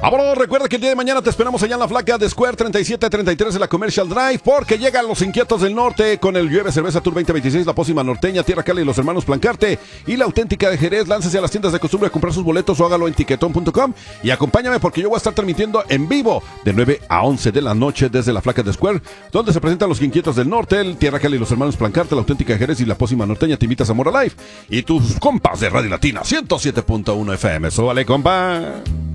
Vámonos, recuerda que el día de mañana te esperamos allá en la Flaca de Square 3733 de la Commercial Drive, porque llegan los inquietos del norte con el Llueve Cerveza Tour 2026, la Pócima Norteña, Tierra Cali y los hermanos Plancarte y la Auténtica de Jerez. Láncese a las tiendas de costumbre a comprar sus boletos o hágalo en tiquetón.com y acompáñame porque yo voy a estar transmitiendo en vivo de 9 a 11 de la noche desde la Flaca de Square, donde se presentan los inquietos del norte, el Tierra Cali y los hermanos Plancarte, la Auténtica de Jerez y la Pócima Norteña. Te invitas a Mora Live y tus compas de Radio Latina 107.1 FM. Súbale, compa.